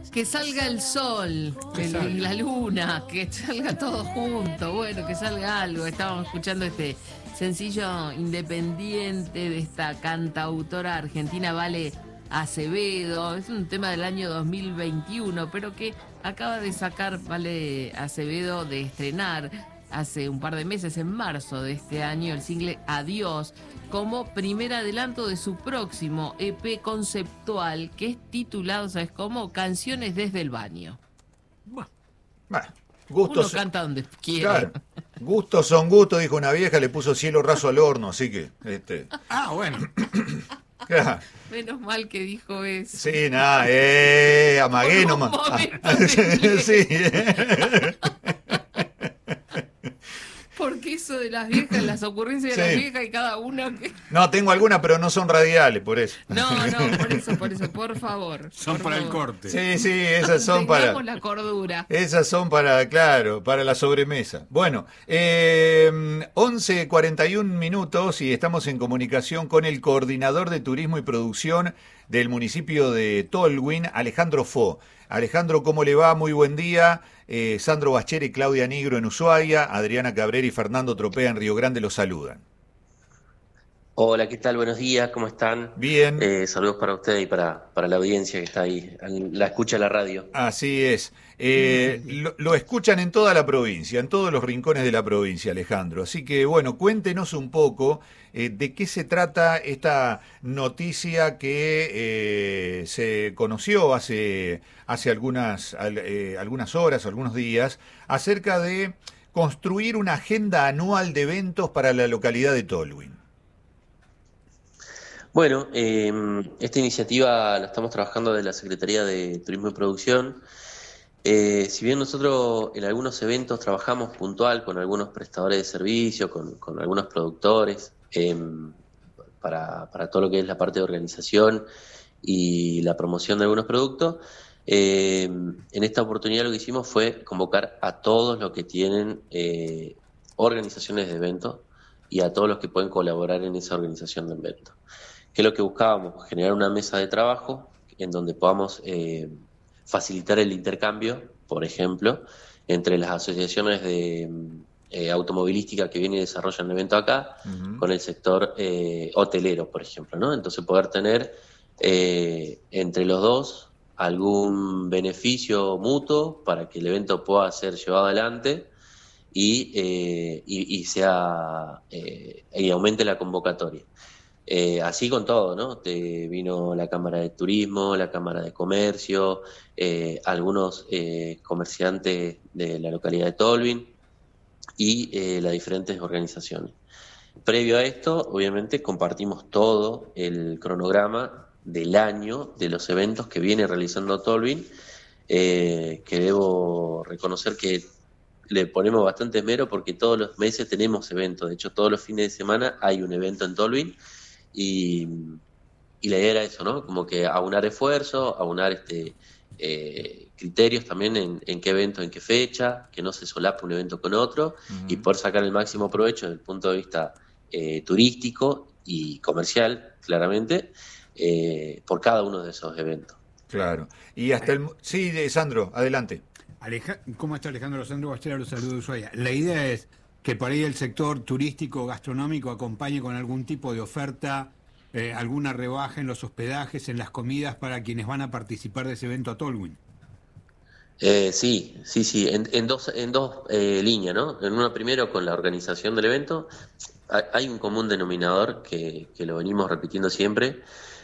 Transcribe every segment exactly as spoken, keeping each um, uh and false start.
Que salga el sol, Que el- salga. la luna, que salga todo junto, bueno, que salga algo. Estábamos escuchando este sencillo independiente de esta cantautora argentina, Vale Acevedo. Es un tema del año dos mil veintiuno, pero que acaba de sacar Vale Acevedo de estrenar hace un par de meses, en marzo de este año, el single Adiós, como primer adelanto de su próximo E P conceptual, que es titulado, ¿sabes cómo? Canciones desde el baño. Bueno, Bueno, Uno gustos, canta donde quiere. claro, gustos son gustos, dijo una vieja, le puso cielo raso al horno, así que, este, ah, bueno. claro. Menos mal que dijo eso. Sí, nada, eh, amagué Por un nomás. momento de Sí, eh. Porque eso de las viejas, las ocurrencias de Sí. las viejas y cada una que... No, tengo algunas, pero no son radiales, por eso. No, no, por eso, por eso, por favor. Son por para el favor. corte. Sí, sí, esas son para... Tengamos la cordura. Esas son para, claro, para la sobremesa. Bueno, eh, once cuarenta y un minutos y estamos en comunicación con el coordinador de turismo y producción del municipio de Tolwyn, Alejandro Fo. Alejandro, ¿cómo le va? Muy buen día. Eh, Sandro Bacheri, Claudia Nigro en Ushuaia, Adriana Cabrera y Fernando Tropea en Río Grande los saludan. Hola, ¿qué tal? Buenos días, ¿cómo están? Bien. Eh, saludos para ustedes y para, para la audiencia que está ahí, la escucha de la radio. Así es. Eh, lo, lo escuchan en toda la provincia, en todos los rincones de la provincia, Alejandro. Así que, bueno, cuéntenos un poco eh, de qué se trata esta noticia que eh, se conoció hace, hace algunas, al- eh, algunas horas, algunos días, acerca de construir una agenda anual de eventos para la localidad de Tolwyn. Bueno, eh, esta iniciativa la estamos trabajando desde la Secretaría de Turismo y Producción. Eh, si bien nosotros en algunos eventos trabajamos puntual con algunos prestadores de servicio, con, con algunos productores, eh, para, para todo lo que es la parte de organización y la promoción de algunos productos, eh, en esta oportunidad lo que hicimos fue convocar a todos los que tienen eh, organizaciones de eventos y a todos los que pueden colaborar en esa organización de eventos. ¿Qué es lo que buscábamos? Generar una mesa de trabajo en donde podamos eh, facilitar el intercambio, por ejemplo, entre las asociaciones de eh, automovilística que vienen y desarrollan eventos acá, Uh-huh. con el sector eh, hotelero, por ejemplo, ¿no? Entonces poder tener eh, entre los dos algún beneficio mutuo para que el evento pueda ser llevado adelante y, eh, y, y sea eh, y aumente la convocatoria. Eh, así con todo, ¿no? Te vino la Cámara de Turismo, la Cámara de Comercio, eh, algunos eh, comerciantes de la localidad de Tolwyn y eh, las diferentes organizaciones. Previo a esto, obviamente, compartimos todo el cronograma del año de los eventos que viene realizando Tolwyn, eh, que debo reconocer que le ponemos bastante esmero porque todos los meses tenemos eventos. De hecho, todos los fines de semana hay un evento en Tolwyn. Y, y la idea era eso, ¿no? Como que aunar esfuerzos, aunar este, eh, criterios también en, en qué evento, en qué fecha, que no se solape un evento con otro, Uh-huh. y poder sacar el máximo provecho desde el punto de vista eh, turístico y comercial, claramente, eh, por cada uno de esos eventos. Claro. Y hasta el... Sí, eh, Sandro, adelante. Aleja- ¿Cómo está Alejandro? Sandro Bachera, los saludos de Ushuaia. La idea es que por ahí el sector turístico gastronómico acompañe con algún tipo de oferta, eh, alguna rebaja en los hospedajes, en las comidas para quienes van a participar de ese evento a Tolwyn. Eh, sí, sí, sí, en, en dos, en dos eh, líneas, ¿no? En una primero con la organización del evento. Hay, hay un común denominador que, que lo venimos repitiendo siempre,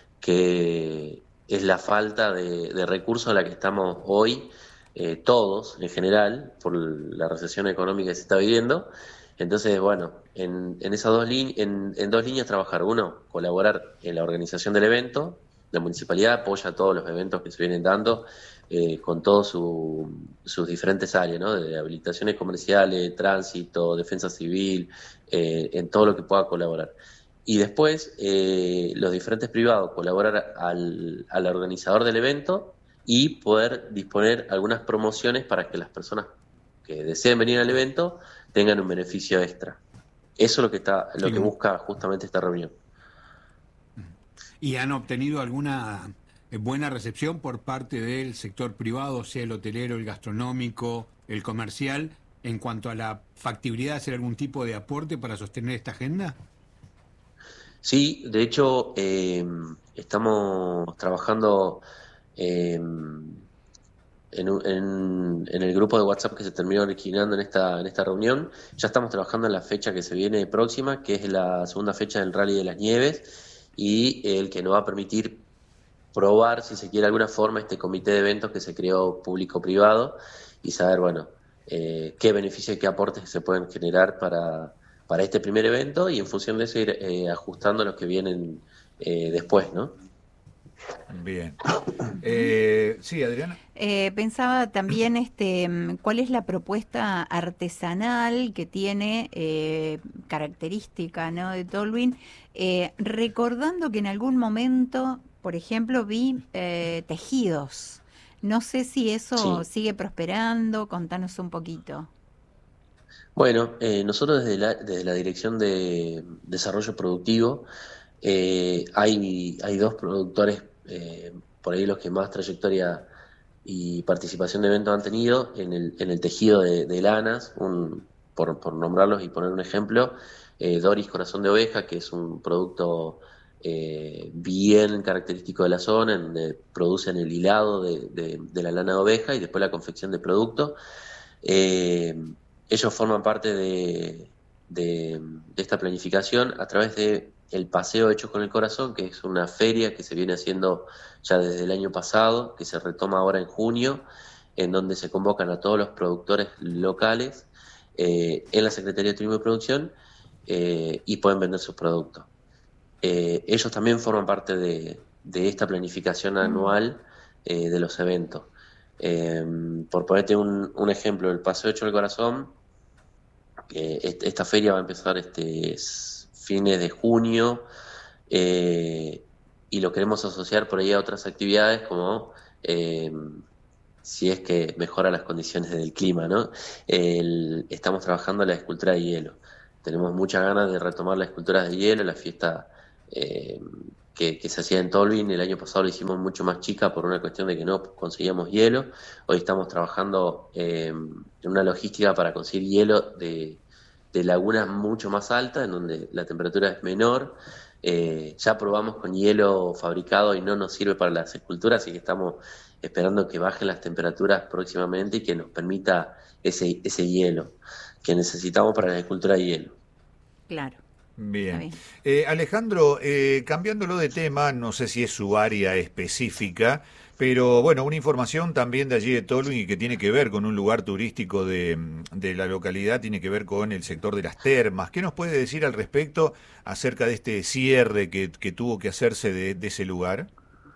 que es la falta de, de recursos a la que estamos hoy, eh, todos en general, por la recesión económica que se está viviendo. Entonces, bueno, en, en esas dos líneas, en, en dos líneas trabajar. Uno, colaborar en la organización del evento. La municipalidad apoya todos los eventos que se vienen dando, eh, con todas su, sus diferentes áreas, ¿no? De habilitaciones comerciales, tránsito, defensa civil, eh, en todo lo que pueda colaborar. Y después, eh, los diferentes privados colaborar al, al organizador del evento y poder disponer algunas promociones para que las personas que deseen venir al evento tengan un beneficio extra. Eso es lo que está, lo que busca justamente esta reunión. ¿Y han obtenido alguna buena recepción por parte del sector privado, sea el hotelero, el gastronómico, el comercial, en cuanto a la factibilidad de hacer algún tipo de aporte para sostener esta agenda? Sí, de hecho, eh, estamos trabajando eh, en, un- en- en el grupo de WhatsApp que se terminó originando en esta, en esta reunión. Ya estamos trabajando en la fecha que se viene próxima, que es la segunda fecha del Rally de las Nieves, y el que nos va a permitir probar, si se quiere de alguna forma, este comité de eventos que se creó público-privado y saber, bueno, eh, qué beneficios y qué aportes se pueden generar para, para este primer evento, y en función de eso ir eh, ajustando los que vienen eh, después, ¿no? Bien. Eh, sí, Adriana. Eh, pensaba también este, mm, cuál es la propuesta artesanal que tiene eh, característica, ¿no?, de Tolwyn, eh, recordando que en algún momento, por ejemplo, vi eh, tejidos. No sé si eso Sí. sigue prosperando, contanos un poquito. Bueno, eh, nosotros desde la, desde la Dirección de Desarrollo Productivo eh, hay, hay dos productores, eh, por ahí los que más trayectoria y participación de eventos han tenido en el, en el tejido de, de lanas, un, por, por nombrarlos y poner un ejemplo, eh, Doris Corazón de Oveja, que es un producto eh, bien característico de la zona, en donde producen el hilado de, de- de la lana de oveja y después la confección de producto. Eh, Ellos forman parte de, de- de esta planificación a través de el Paseo Hechos con el Corazón, que es una feria que se viene haciendo ya desde el año pasado, que se retoma ahora en junio, en donde se convocan a todos los productores locales eh, en la Secretaría de Turismo y Producción, eh, y pueden vender sus productos. Eh, ellos también forman parte de, de esta planificación anual eh, de los eventos. Eh, por ponerte un, un ejemplo, el Paseo Hecho del Corazón, eh, est- esta feria va a empezar este s- fines de junio, eh, y lo queremos asociar por ahí a otras actividades como eh, si es que mejora las condiciones del clima, ¿no? El- estamos trabajando la escultura de hielo. Tenemos muchas ganas de retomar las esculturas de hielo, la fiesta eh, que, que se hacía en Tolwyn. El año pasado lo hicimos mucho más chica por una cuestión de que no conseguíamos hielo. Hoy estamos trabajando eh, en una logística para conseguir hielo de, de lagunas mucho más altas, en donde la temperatura es menor. Eh, ya probamos con hielo fabricado y no nos sirve para las esculturas, así que estamos esperando que bajen las temperaturas próximamente y que nos permita ese, ese hielo que necesitamos para la escultura de hielo. Claro, está Bien. bien. Eh, Alejandro, eh, cambiándolo de tema, no sé si es su área específica, pero bueno, una información también de allí de Tolwyn y que tiene que ver con un lugar turístico de, de la localidad, tiene que ver con el sector de las termas. ¿Qué nos puede decir al respecto acerca de este cierre que, que tuvo que hacerse de, de ese lugar?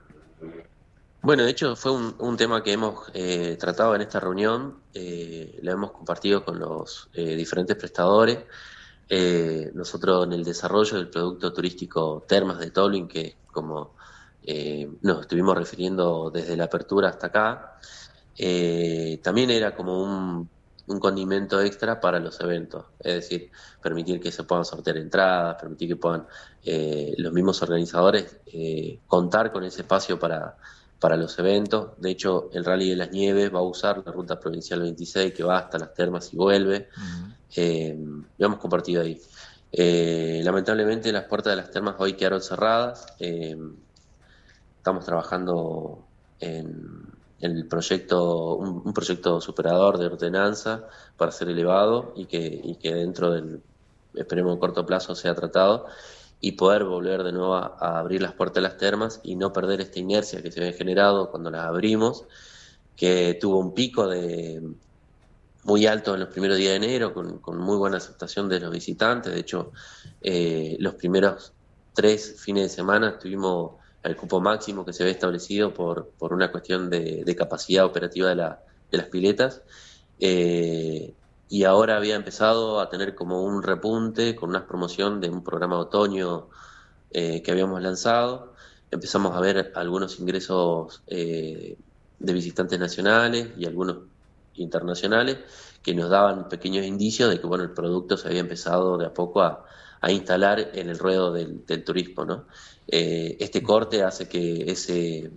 Bueno, de hecho fue un, un tema que hemos eh, tratado en esta reunión, eh, lo hemos compartido con los eh, diferentes prestadores. Eh, nosotros en el desarrollo del producto turístico Termas de Tolwyn, que como eh, nos estuvimos refiriendo desde la apertura hasta acá, eh, también era como un, un condimento extra para los eventos, es decir, permitir que se puedan sortear entradas, permitir que puedan eh, los mismos organizadores eh, contar con ese espacio para, para los eventos. De hecho, el Rally de las Nieves va a usar la Ruta Provincial veintiséis, que va hasta las termas y vuelve. Ujú. Eh, lo hemos compartido ahí. Eh, lamentablemente las puertas de las termas hoy quedaron cerradas. Eh, estamos trabajando en, en el proyecto, un, un proyecto superador de ordenanza para ser elevado y que, y que dentro del, esperemos en corto plazo, sea tratado y poder volver de nuevo a, a abrir las puertas de las termas y no perder esta inercia que se había generado cuando las abrimos, que tuvo un pico de muy alto en los primeros días de enero, con, con muy buena aceptación de los visitantes. De hecho, eh, los primeros tres fines de semana tuvimos el cupo máximo que se había establecido por, por una cuestión de, de capacidad operativa de, la, de las piletas. Eh, y ahora había empezado a tener como un repunte con una promoción de un programa de otoño eh, que habíamos lanzado. Empezamos a ver algunos ingresos eh, de visitantes nacionales y algunos internacionales que nos daban pequeños indicios de que bueno, el producto se había empezado de a poco a, a instalar en el ruedo del, del turismo, ¿no? Eh, este corte hace que ese,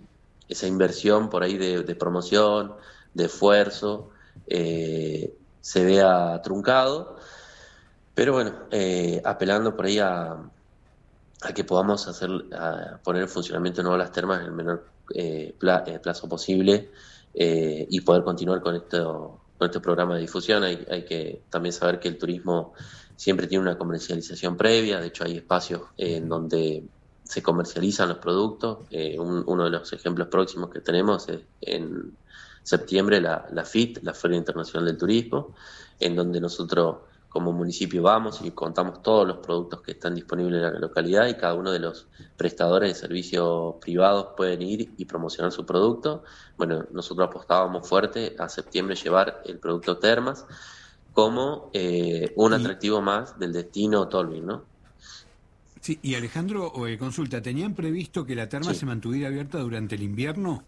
esa inversión por ahí de, de promoción, de esfuerzo, eh, se vea truncado. Pero bueno, eh, apelando por ahí a, a que podamos hacer, a poner en funcionamiento de nuevo las termas en el menor eh, pla, eh, plazo posible, eh, y poder continuar con esto, con este programa de difusión. Hay, hay que también saber que el turismo siempre tiene una comercialización previa. De hecho, hay espacios eh, en donde se comercializan los productos. Eh, un, uno de los ejemplos próximos que tenemos es en septiembre la, la F I T, la Feria Internacional del Turismo, en donde nosotros como municipio vamos y contamos todos los productos que están disponibles en la localidad, y cada uno de los prestadores de servicios privados pueden ir y promocionar su producto. Bueno, nosotros apostábamos fuerte a septiembre llevar el producto Termas como eh, un atractivo más del destino Tolwyn, ¿no? Sí, y Alejandro, eh, consulta, ¿tenían previsto que la terma Sí. se mantuviera abierta durante el invierno?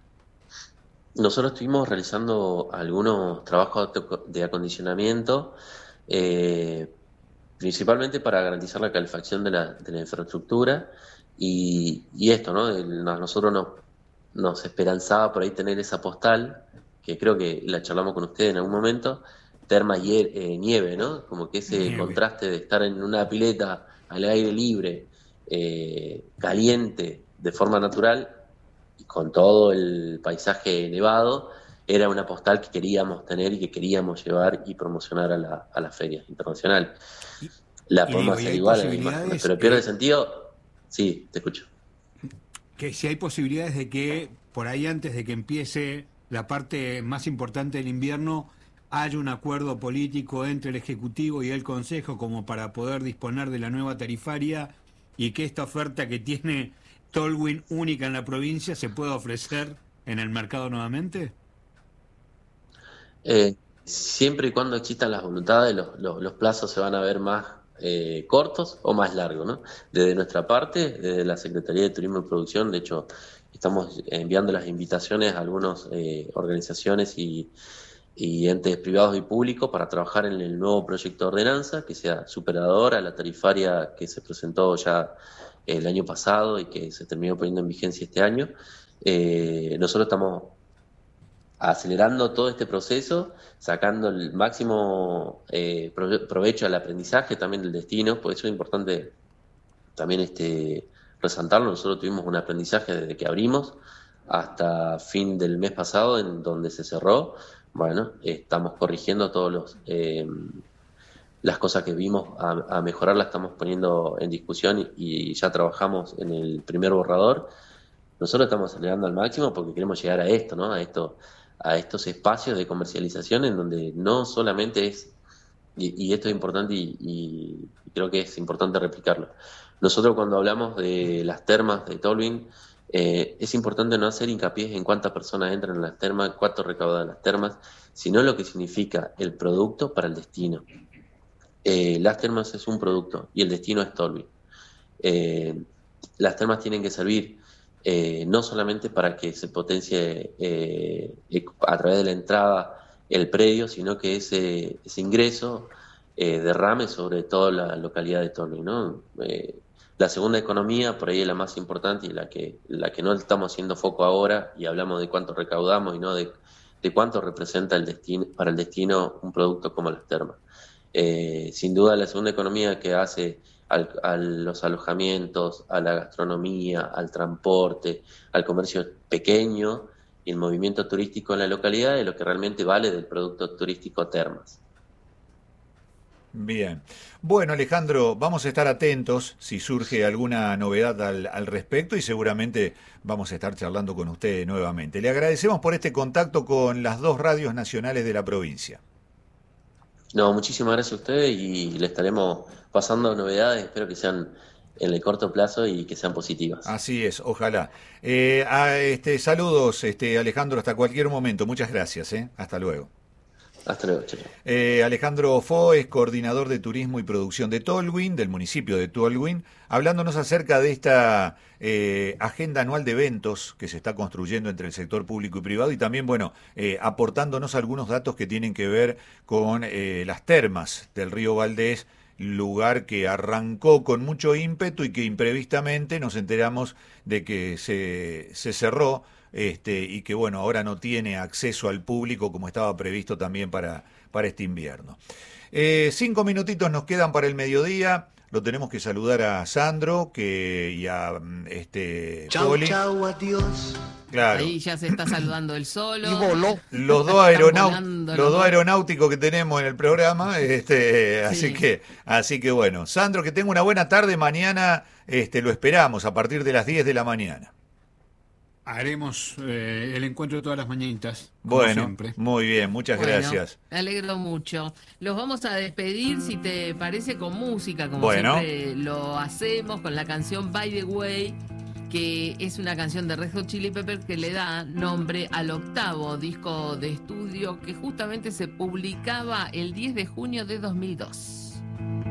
Nosotros estuvimos realizando algunos trabajos de acondicionamiento, eh, principalmente para garantizar la calefacción de la, de la infraestructura, y, y esto, ¿no? El, a nosotros nos, nos esperanzaba por ahí tener esa postal, que creo que la charlamos con ustedes en algún momento, terma y eh, nieve, ¿no? Como que ese Nieve. contraste de estar en una pileta al aire libre, eh, caliente, de forma natural, y con todo el paisaje nevado, era una postal que queríamos tener y que queríamos llevar y promocionar a la, a la feria internacional. La y podemos digo, ¿y hacer hay igual en posibilidades, imágenes, pero pierde eh, sentido. Sí, te escucho. Que si hay posibilidades de que por ahí antes de que empiece la parte más importante del invierno haya un acuerdo político entre el Ejecutivo y el Consejo como para poder disponer de la nueva tarifaria, y que esta oferta que tiene Tolwyn única en la provincia se pueda ofrecer en el mercado nuevamente. Eh, siempre y cuando existan las voluntades, los, los, los plazos se van a ver más eh, cortos o más largos, ¿no? Desde nuestra parte, desde la Secretaría de Turismo y Producción, de hecho, estamos enviando las invitaciones a algunas eh, organizaciones y, y entes privados y públicos para trabajar en el nuevo proyecto de ordenanza, que sea superador a la tarifaria que se presentó ya el año pasado y que se terminó poniendo en vigencia este año. Eh, nosotros estamos acelerando todo este proceso, sacando el máximo eh, provecho al aprendizaje también del destino. Por eso es importante también este, resaltarlo. Nosotros tuvimos un aprendizaje desde que abrimos hasta fin del mes pasado, en donde se cerró. Bueno, estamos corrigiendo todos los eh, las cosas que vimos a, a mejorar, las estamos poniendo en discusión y, y ya trabajamos en el primer borrador. Nosotros estamos acelerando al máximo porque queremos llegar a esto, ¿no? A esto, a estos espacios de comercialización en donde no solamente es, y, y esto es importante y, y creo que es importante replicarlo. Nosotros cuando hablamos de las termas de Tolwyn, eh, es importante no hacer hincapié en cuántas personas entran en las termas, cuánto recaudan las termas, sino lo que significa el producto para el destino. Eh, las termas es un producto y el destino es Tolwyn. Eh, las termas tienen que servir Eh, no solamente para que se potencie eh, a través de la entrada el predio, sino que ese, ese ingreso eh, derrame sobre toda la localidad de Tolwyn, ¿no? Eh, la segunda economía, por ahí es la más importante y la que, la que no estamos haciendo foco ahora, y hablamos de cuánto recaudamos y no de, de cuánto representa el destino, para el destino un producto como las termas. Eh, sin duda la segunda economía que hace Al, a los alojamientos, a la gastronomía, al transporte, al comercio pequeño y el movimiento turístico en la localidad es lo que realmente vale del producto turístico Termas. Bien. Bueno, Alejandro, vamos a estar atentos si surge alguna novedad al, al respecto, y seguramente vamos a estar charlando con usted nuevamente. Le agradecemos por este contacto con las dos radios nacionales de la provincia. No, muchísimas gracias a ustedes y le estaremos pasando novedades, espero que sean en el corto plazo y que sean positivas. Así es, ojalá. Eh, a, este, saludos, este, Alejandro, hasta cualquier momento. Muchas gracias. ¿eh? Hasta luego. Hasta luego, chao. Eh, Alejandro Fo es coordinador de turismo y producción de Tolwyn, del municipio de Tolwyn, hablándonos acerca de esta eh, agenda anual de eventos que se está construyendo entre el sector público y privado, y también, bueno, eh, aportándonos algunos datos que tienen que ver con eh, las termas del Río Valdés, lugar que arrancó con mucho ímpetu y que imprevistamente nos enteramos de que se, se cerró este, y que bueno, ahora no tiene acceso al público como estaba previsto también para, para este invierno. Eh, cinco minutitos nos quedan para el mediodía. Lo tenemos que saludar a Sandro que, y a este, Chau, Poli. chau, adiós. Claro. Ahí ya se está saludando el solo. Y voló. Los dos, aeronau los dos aeronáuticos que tenemos en el programa, este, así Sí. que, así que bueno. Sandro, que tenga una buena tarde. Mañana este, lo esperamos a partir de las diez de la mañana. Haremos eh, el encuentro de todas las mañanitas, como Bueno, siempre. muy bien, muchas Bueno, gracias. Me alegro mucho. Los vamos a despedir, si te parece, con música, como Bueno. siempre lo hacemos, con la canción By the Way, que es una canción de Red Hot Chili Peppers que le da nombre al octavo disco de estudio que justamente se publicaba el diez de junio de dos mil dos.